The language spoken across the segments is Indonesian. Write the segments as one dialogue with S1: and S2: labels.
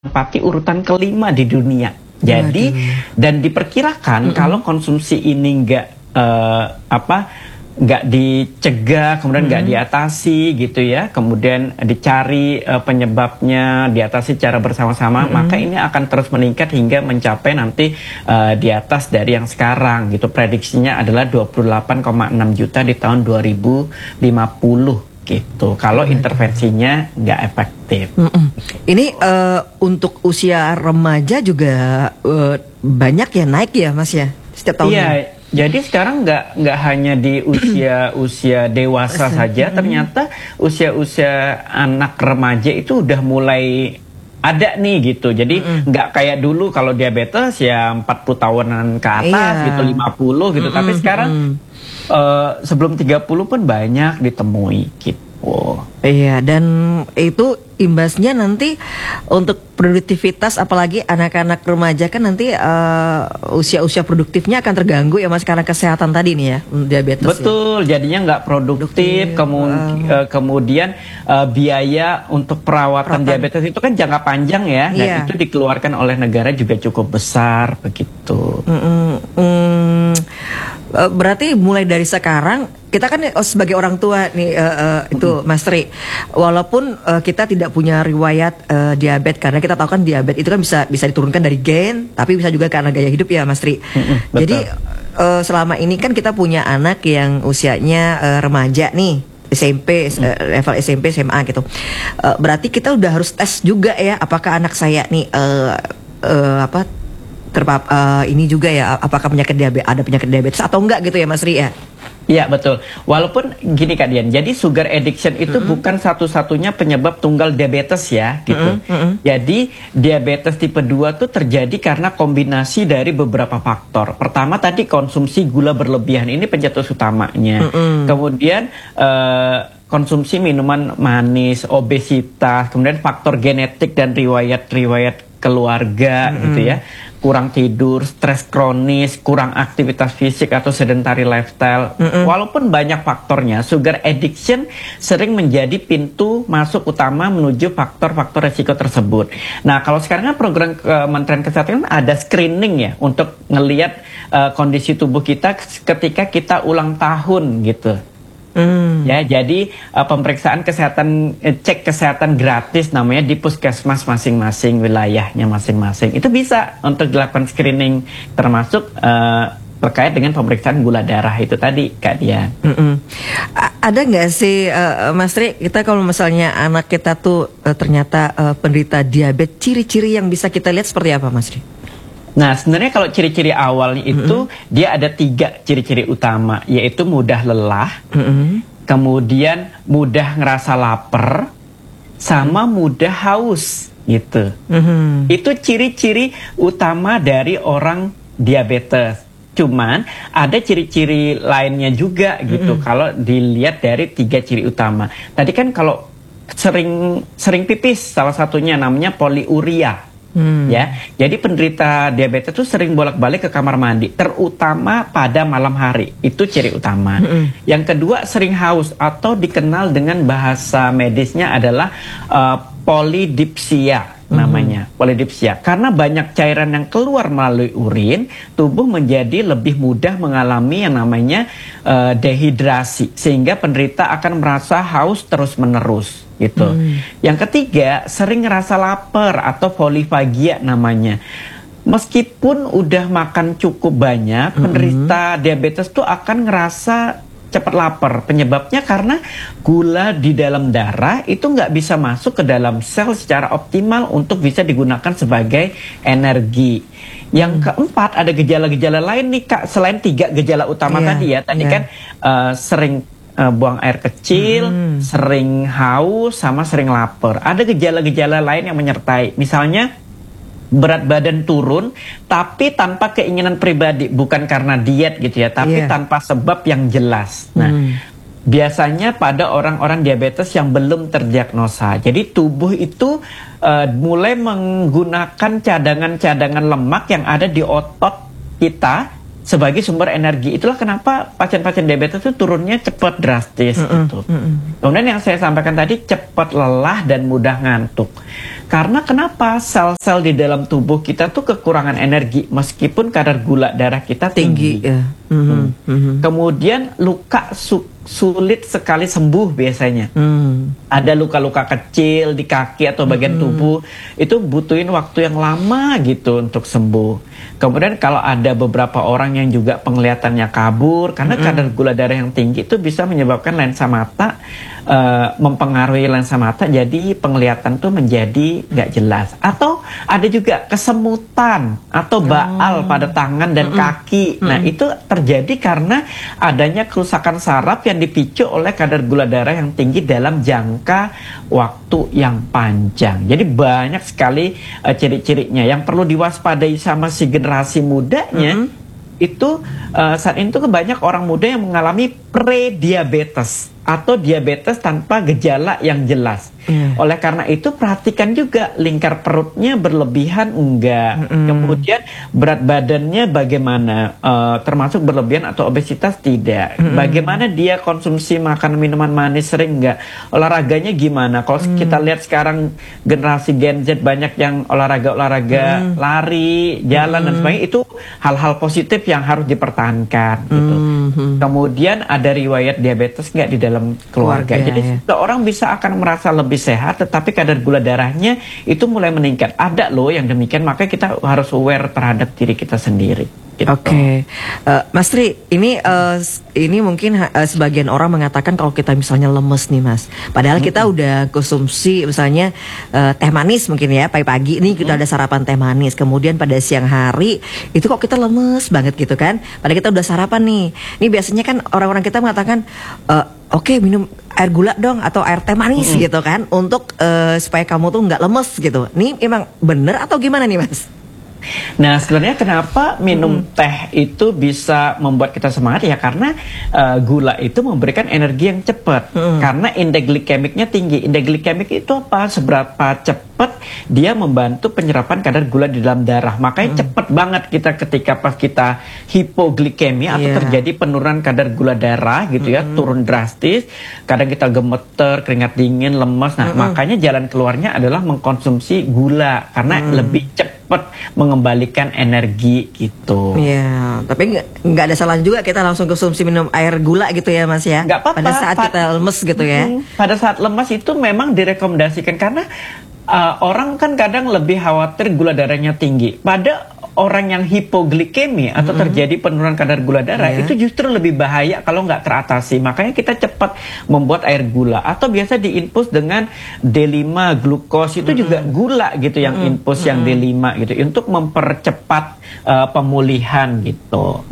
S1: menempati urutan kelima di dunia. Jadi dan diperkirakan kalau konsumsi ini nggak dicegah, kemudian nggak diatasi gitu ya, kemudian dicari penyebabnya, diatasi secara bersama-sama, maka ini akan terus meningkat hingga mencapai nanti di atas dari yang sekarang gitu. Prediksinya adalah 28,6 juta di tahun 2050 gitu. Kalau intervensinya nggak efektif.
S2: Ini untuk usia remaja juga banyak ya naik ya Mas ya setiap tahun.
S1: Iya. Jadi sekarang nggak hanya di usia dewasa saja, ternyata usia anak remaja itu udah mulai ada nih gitu. Jadi nggak kayak dulu kalau diabetes ya 40 tahunan ke atas gitu, 50 gitu. Tapi sekarang sebelum 30 pun banyak ditemui gitu.
S2: Iya, dan itu imbasnya nanti untuk produktivitas, apalagi anak-anak remaja kan nanti usia-usia produktifnya akan terganggu ya Mas, karena kesehatan tadi nih ya, diabetes.
S1: Betul, jadinya nggak produktif, kemudian biaya untuk perawatan diabetes itu kan jangka panjang ya, dan itu dikeluarkan oleh negara juga cukup besar begitu.
S2: Berarti mulai dari sekarang kita kan sebagai orang tua nih itu Mas Tri, walaupun kita tidak punya riwayat diabetes, karena kita tahu kan diabetes itu kan bisa diturunkan dari gen, tapi bisa juga karena gaya hidup ya Mas Tri. Jadi selama ini kan kita punya anak yang usianya remaja nih, SMP, level SMP, SMA gitu. Berarti kita udah harus tes juga ya, apakah anak saya nih ini juga ya, apakah ada penyakit diabetes atau enggak gitu ya Mas Ri ya?
S1: Iya betul. Walaupun gini Kak Dian, jadi sugar addiction itu bukan satu-satunya penyebab tunggal diabetes ya gitu. Jadi diabetes tipe 2 tuh terjadi karena kombinasi dari beberapa faktor. Pertama tadi konsumsi gula berlebihan, ini pencetus utamanya. Kemudian konsumsi minuman manis, obesitas, kemudian faktor genetik dan riwayat keluarga gitu ya. Kurang tidur, stres kronis, kurang aktivitas fisik atau sedentary lifestyle. Walaupun banyak faktornya, sugar addiction sering menjadi pintu masuk utama menuju faktor-faktor resiko tersebut. Nah, kalau sekarang kan program Kementerian Kesehatan ada screening ya untuk ngelihat kondisi tubuh kita ketika kita ulang tahun gitu. Ya, jadi pemeriksaan kesehatan, cek kesehatan gratis namanya di puskesmas masing-masing, wilayahnya masing-masing. Itu bisa untuk dilakukan screening, termasuk terkait dengan pemeriksaan gula darah itu tadi, Kak Dian.
S2: Ada nggak sih Mas Tri, kita kalau misalnya anak kita tuh ternyata penderita diabetes, ciri-ciri yang bisa kita lihat seperti apa Mas Tri?
S1: Nah, sebenarnya kalau ciri-ciri awalnya itu dia ada 3 ciri-ciri utama, yaitu mudah lelah, kemudian mudah ngerasa lapar, sama mudah haus gitu. Itu ciri-ciri utama dari orang diabetes. Cuman ada ciri-ciri lainnya juga gitu kalau dilihat dari 3 ciri utama. Tadi kan kalau sering pipis, salah satunya namanya poliuria. Ya, jadi penderita diabetes itu sering bolak-balik ke kamar mandi, terutama pada malam hari. Itu ciri utama. Yang kedua, sering haus atau dikenal dengan bahasa medisnya adalah polidipsia namanya, polidipsia. Karena banyak cairan yang keluar melalui urin, tubuh menjadi lebih mudah mengalami yang namanya dehidrasi, sehingga penderita akan merasa haus terus-menerus gitu. Yang ketiga, sering ngerasa lapar atau polifagia namanya. Meskipun udah makan cukup banyak, penderita diabetes tuh akan ngerasa cepat lapar. Penyebabnya karena gula di dalam darah itu nggak bisa masuk ke dalam sel secara optimal untuk bisa digunakan sebagai energi. Yang keempat, ada gejala-gejala lain nih Kak, selain 3 gejala utama tadi ya. Tadi kan sering buang air kecil, sering haus, sama sering lapar. Ada gejala-gejala lain yang menyertai, misalnya berat badan turun, tapi tanpa keinginan pribadi, bukan karena diet gitu ya, tapi tanpa sebab yang jelas. Nah, biasanya pada orang-orang diabetes yang belum terdiagnosa. Jadi tubuh itu mulai menggunakan cadangan-cadangan lemak yang ada di otot kita sebagai sumber energi. Itulah kenapa pasien-pasien diabetes itu turunnya cepat drastis gitu. Kemudian yang saya sampaikan tadi, cepat lelah dan mudah ngantuk. Karena kenapa? Sel-sel di dalam tubuh kita tuh kekurangan energi meskipun kadar gula darah kita tinggi. Kemudian luka sulit sekali sembuh biasanya. Ada luka-luka kecil di kaki atau bagian tubuh, itu butuhin waktu yang lama gitu untuk sembuh. Kemudian kalau ada beberapa orang yang juga penglihatannya kabur karena kadar gula darah yang tinggi, itu bisa menyebabkan lensa mata, mempengaruhi lensa mata, jadi penglihatan tuh menjadi nggak jelas. Atau ada juga kesemutan atau baal pada tangan dan kaki. Nah, itu terjadi karena adanya kerusakan saraf yang dipicu oleh kadar gula darah yang tinggi dalam jangka waktu yang panjang. Jadi banyak sekali ciri-cirinya yang perlu diwaspadai sama si generasi mudanya. Itu saat itu banyak orang muda yang mengalami prediabetes atau diabetes tanpa gejala yang jelas. Oleh karena itu perhatikan juga lingkar perutnya berlebihan enggak, kemudian berat badannya bagaimana, termasuk berlebihan atau obesitas tidak, bagaimana dia konsumsi makanan minuman manis sering enggak, olahraganya gimana. Kalau kita lihat sekarang generasi Gen Z banyak yang olahraga lari, jalan dan sebagainya, itu hal-hal positif yang harus dipertahankan gitu. Kemudian ada riwayat diabetes enggak di dalam keluarga. Jadi seorang bisa akan merasa lebih sehat, tetapi kadar gula darahnya itu mulai meningkat. Ada loh yang demikian, maka kita harus aware terhadap diri kita sendiri. Gitu.
S2: Oke, Mas Tri, ini mungkin sebagian orang mengatakan kalau kita misalnya lemes nih Mas, padahal kita udah konsumsi misalnya teh manis mungkin ya pagi-pagi ini kita ada sarapan teh manis, kemudian pada siang hari itu kok kita lemes banget gitu kan, padahal kita udah sarapan nih. Ini biasanya kan orang-orang kita mengatakan oke, minum air gula dong atau air teh manis gitu kan, untuk supaya kamu tuh nggak lemes gitu. Ini emang bener atau gimana nih Mas?
S1: Nah, sebenarnya kenapa minum teh itu bisa membuat kita semangat ya, karena gula itu memberikan energi yang cepat. Karena indeks glikemiknya tinggi. Indeks glikemik itu apa? Seberapa cepat dia membantu penyerapan kadar gula di dalam darah. Makanya cepat banget kita ketika pas kita hipoglikemi atau terjadi penurunan kadar gula darah gitu ya, turun drastis. Kadang kita gemeter, keringat dingin, lemas. Nah, makanya jalan keluarnya adalah mengkonsumsi gula karena lebih cepat mengembalikan energi gitu.
S2: Iya, tapi nggak ada salahnya juga kita langsung konsumsi minum air gula gitu ya Mas ya.
S1: Nggak apa-apa.
S2: Pada saat kita lemes gitu ya.
S1: Pada saat lemas itu memang direkomendasikan karena orang kan kadang lebih khawatir gula darahnya tinggi. Pada orang yang hipoglikemi atau terjadi penurunan kadar gula darah itu justru lebih bahaya kalau nggak teratasi. Makanya kita cepat membuat air gula atau biasa diinfus dengan D5 glukos, itu juga gula gitu yang infus yang D5 gitu untuk mempercepat pemulihan gitu.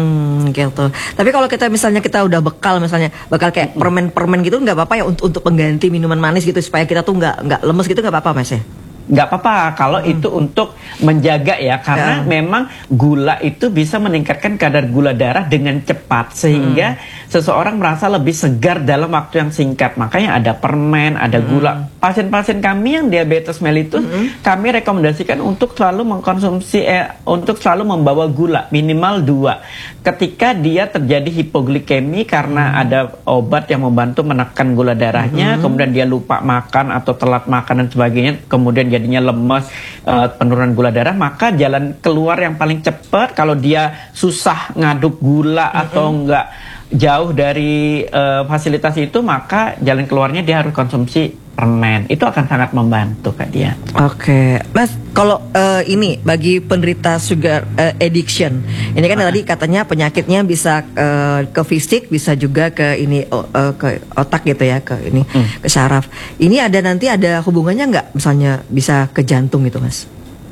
S2: Gitu. Tapi kalau kita misalnya kita udah bekal kayak permen-permen gitu nggak apa-apa ya untuk pengganti minuman manis gitu supaya kita tuh nggak lemes gitu, nggak apa-apa Mas ya?
S1: Nggak apa-apa kalau itu untuk menjaga ya, karena memang gula itu bisa meningkatkan kadar gula darah dengan cepat sehingga seseorang merasa lebih segar dalam waktu yang singkat. Makanya ada permen, ada gula. Pasien-pasien kami yang diabetes mellitus kami rekomendasikan untuk selalu mengkonsumsi untuk selalu membawa gula minimal 2 ketika dia terjadi hipoglikemi karena ada obat yang membantu menekan gula darahnya, kemudian dia lupa makan atau telat makan dan sebagainya, kemudian jadinya lemas, penurunan gula darah. Maka jalan keluar yang paling cepat kalau dia susah ngaduk gula atau enggak jauh dari fasilitas itu, maka jalan keluarnya dia harus konsumsi permen. Itu akan sangat membantu Kak Dian.
S2: Oke, Mas, kalau ini bagi penderita sugar addiction, ini kan tadi katanya penyakitnya bisa ke fisik, bisa juga ke ini ke otak gitu ya, ke ini ke saraf. Ini nanti ada hubungannya nggak? Misalnya bisa ke jantung gitu Mas?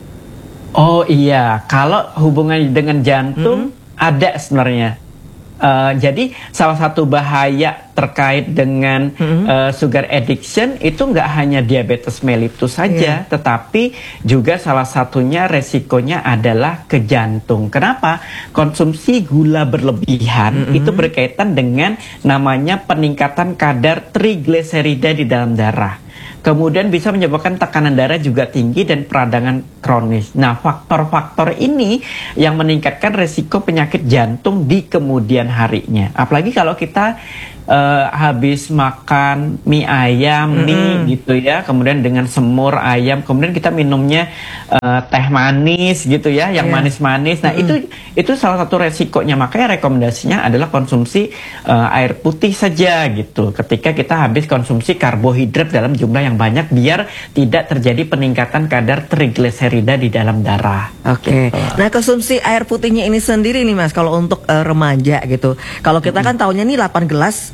S1: Oh iya, kalau hubungannya dengan jantung ada sebenarnya. Jadi salah satu bahaya terkait dengan sugar addiction itu nggak hanya diabetes mellitus saja, tetapi juga salah satunya resikonya adalah ke jantung. Kenapa? Konsumsi gula berlebihan itu berkaitan dengan namanya peningkatan kadar trigliserida di dalam darah. Kemudian bisa menyebabkan tekanan darah juga tinggi dan peradangan kronis. Nah, faktor-faktor ini yang meningkatkan resiko penyakit jantung di kemudian harinya. Apalagi kalau kita habis makan mie ayam, mie gitu ya, kemudian dengan semur ayam, kemudian kita minumnya teh manis gitu ya, yang manis-manis. Nah, itu salah satu resikonya. Makanya rekomendasinya adalah konsumsi air putih saja gitu. Ketika kita habis konsumsi karbohidrat dalam jumlah yang banyak, biar tidak terjadi peningkatan kadar trigliserida di dalam darah.
S2: Oke.
S1: Gitu.
S2: Nah, konsumsi air putihnya ini sendiri nih Mas, kalau untuk remaja gitu. Kalau kita kan tahunya nih 8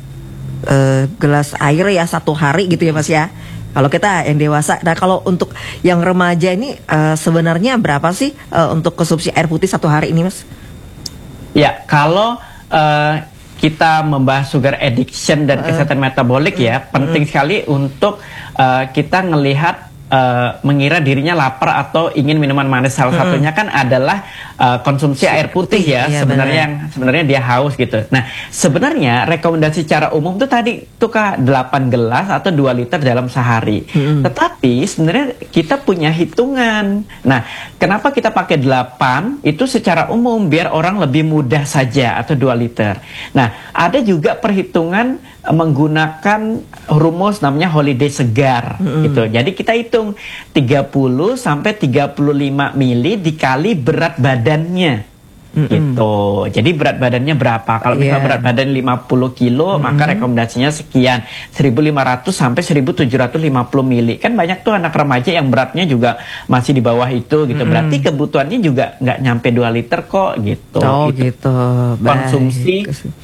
S2: gelas air ya satu hari gitu ya Mas ya. Kalau kita yang dewasa, nah kalau untuk yang remaja ini sebenarnya berapa sih untuk konsumsi air putih satu hari ini Mas?
S1: Ya, kalau kita membahas sugar addiction dan kesehatan metabolik ya, penting sekali untuk kita ngelihat mengira dirinya lapar atau ingin minuman manis. Salah satunya kan adalah konsumsi air putih ya, sebenarnya dia haus gitu. Nah, sebenarnya rekomendasi secara umum tuh tadi tuh 8 gelas atau 2 liter dalam sehari. Tetapi sebenarnya kita punya hitungan. Nah, kenapa kita pakai 8? Itu secara umum biar orang lebih mudah saja, atau 2 liter. Nah, ada juga perhitungan menggunakan rumus namanya holiday segar gitu. Jadi kita hitung 30 sampai 35 mili dikali berat badannya. Gitu. Jadi berat badannya berapa? Kalau misalnya berat badan 50 kilo, maka rekomendasinya sekian, 1.500 sampai 1.750 mili. Kan banyak tuh anak remaja yang beratnya juga masih di bawah itu gitu. Berarti kebutuhannya juga nggak nyampe 2 liter kok gitu.
S2: Oh gitu.
S1: Konsumsi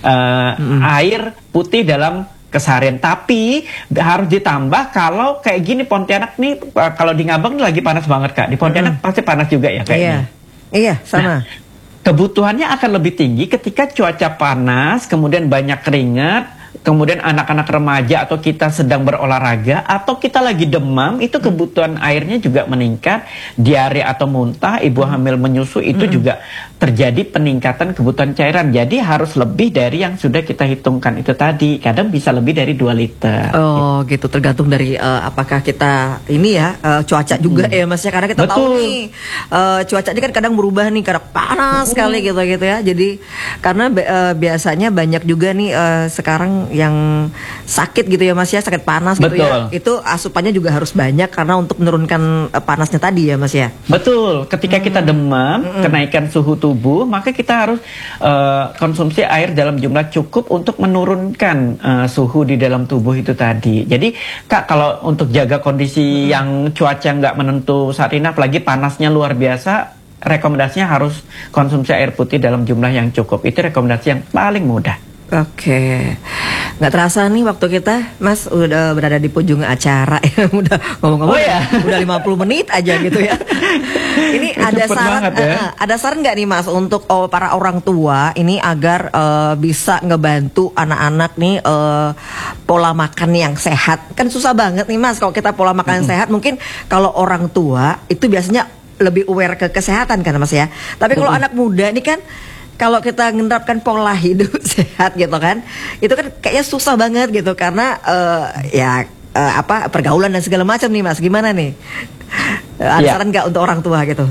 S1: air putih dalam keseharian. Tapi harus ditambah kalau kayak gini, Pontianak nih, kalau di Ngabang lagi panas banget Kak. Di Pontianak pasti panas juga ya kayaknya.
S2: Iya, sama.
S1: Nah, kebutuhannya akan lebih tinggi ketika cuaca panas, kemudian banyak keringat, kemudian anak-anak remaja atau kita sedang berolahraga, atau kita lagi demam, itu kebutuhan airnya juga meningkat. Diare atau muntah, ibu hamil menyusui, itu juga terjadi peningkatan kebutuhan cairan. Jadi harus lebih dari yang sudah kita hitungkan itu tadi. Kadang bisa lebih dari 2 liter.
S2: Oh gitu, tergantung dari apakah kita ini ya cuaca juga ya Mas ya. Karena kita tahu nih cuaca ini kan kadang berubah nih, kadang panas sekali gitu ya. Jadi karena biasanya banyak juga nih sekarang yang sakit gitu ya Mas ya, sakit panas gitu ya. Itu asupannya juga harus banyak karena untuk menurunkan panasnya tadi ya Mas ya.
S1: Betul. Ketika kita demam, kenaikan suhu tubuh, maka kita harus konsumsi air dalam jumlah cukup untuk menurunkan suhu di dalam tubuh itu tadi. Jadi Kak, kalau untuk jaga kondisi yang cuaca nggak menentu saat ini, apalagi panasnya luar biasa, rekomendasinya harus konsumsi air putih dalam jumlah yang cukup. Itu rekomendasi yang paling mudah.
S2: Oke, nggak terasa nih waktu kita, Mas, udah berada di penghujung acara. Udah ngomong-ngomong, udah 50 menit aja gitu ya. Ini ada saran, ada saran nggak nih Mas untuk para orang tua ini agar bisa ngebantu anak-anak nih pola makan yang sehat? Kan susah banget nih Mas kalau kita pola makan yang sehat. Mungkin kalau orang tua itu biasanya lebih aware ke kesehatan kan Mas ya. Tapi kalau anak muda ini kan, kalau kita menerapkan pola hidup sehat gitu kan, itu kan kayaknya susah banget gitu karena pergaulan dan segala macam nih Mas. Gimana nih? Ada saran nggak untuk orang tua gitu?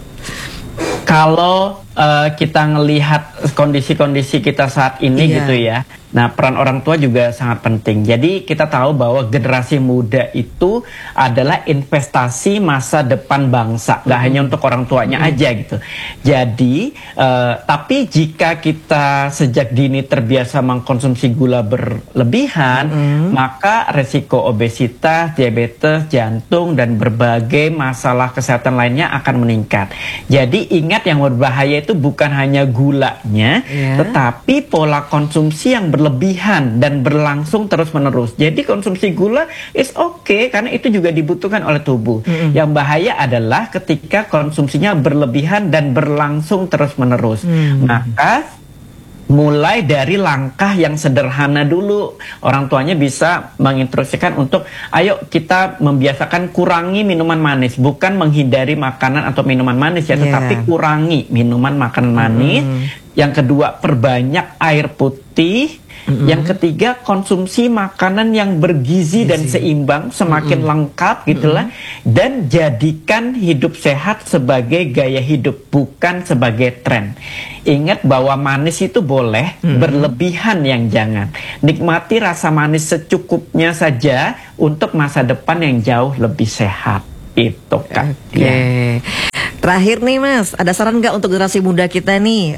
S1: Kalau kita ngelihat kondisi-kondisi kita saat ini gitu ya, nah peran orang tua juga sangat penting. Jadi kita tahu bahwa generasi muda itu adalah investasi masa depan bangsa, gak hanya untuk orang tuanya aja gitu. Jadi tapi jika kita sejak dini terbiasa mengkonsumsi gula berlebihan, maka resiko obesitas, diabetes, jantung, dan berbagai masalah kesehatan lainnya akan meningkat. Jadi ingat, yang berbahaya itu bukan hanya gulanya, tetapi pola konsumsi yang berlebihan dan berlangsung terus-menerus. Jadi konsumsi gula is okay, karena itu juga dibutuhkan oleh tubuh. Yang bahaya adalah ketika konsumsinya berlebihan dan berlangsung terus-menerus. Maka mulai dari langkah yang sederhana dulu, orang tuanya bisa menginstruksikan untuk ayo kita membiasakan kurangi minuman manis, bukan menghindari makanan atau minuman manis ya, tetapi kurangi minuman makanan manis. Yang kedua, perbanyak air putih. Yang ketiga, konsumsi makanan yang bergizi dan seimbang, semakin lengkap gitulah. Dan jadikan hidup sehat sebagai gaya hidup, bukan sebagai tren. Ingat bahwa manis itu boleh, berlebihan yang jangan. Nikmati rasa manis secukupnya saja untuk masa depan yang jauh lebih sehat. Itu Kak.
S2: Oke. Terakhir nih Mas, ada saran nggak untuk generasi muda kita nih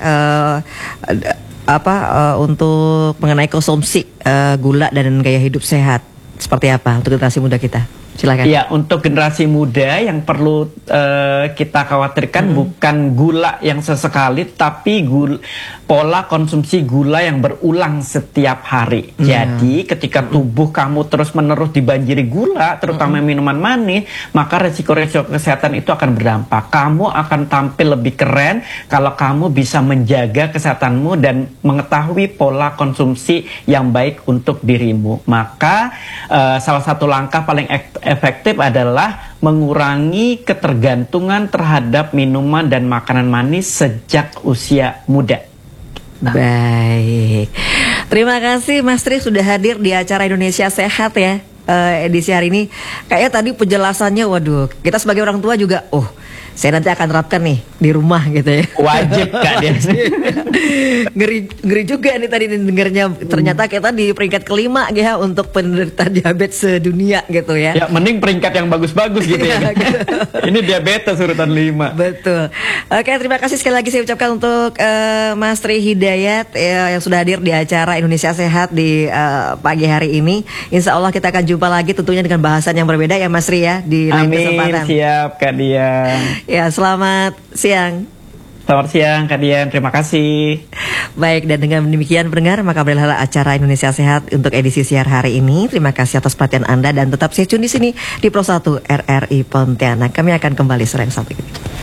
S2: untuk mengenai konsumsi gula dan gaya hidup sehat? Seperti apa untuk generasi muda kita? Silakan.
S1: Ya, untuk generasi muda yang perlu kita khawatirkan bukan gula yang sesekali, tapi pola konsumsi gula yang berulang setiap hari. Jadi ketika tubuh kamu terus-menerus dibanjiri gula, terutama minuman manis, maka resiko-resiko kesehatan itu akan berdampak. Kamu akan tampil lebih keren kalau kamu bisa menjaga kesehatanmu dan mengetahui pola konsumsi yang baik untuk dirimu. Maka salah satu langkah paling efektif adalah mengurangi ketergantungan terhadap minuman dan makanan manis sejak usia muda.
S2: Baik, terima kasih Mas Tri sudah hadir di acara Indonesia Sehat ya, edisi hari ini. Kayaknya tadi penjelasannya, waduh, kita sebagai orang tua juga, saya nanti akan terapkan nih di rumah gitu ya.
S1: Wajib Kak dia.
S2: ngeri juga nih tadi dengarnya. Ternyata kita di peringkat kelima ya untuk penderita diabetes sedunia gitu ya.
S1: Ya mending peringkat yang bagus-bagus gitu ya. Ini diabetes urutan 5.
S2: Betul. Oke, terima kasih sekali lagi saya ucapkan untuk Mas Tri Hidayat yang sudah hadir di acara Indonesia Sehat di pagi hari ini. Insya Allah kita akan jumpa lagi tentunya dengan bahasan yang berbeda ya Mas Tri ya di lain kesempatan.
S1: Amin, siap Kak Dian.
S2: Ya, selamat siang.
S1: Selamat siang Kak Dian, terima kasih.
S2: Baik, dan dengan demikian pendengar, maka berakhirlah acara Indonesia Sehat untuk edisi siar hari ini. Terima kasih atas perhatian Anda dan tetap stay tune di sini di Pro 1 RRI Pontianak. Kami akan kembali sore yang satu ini.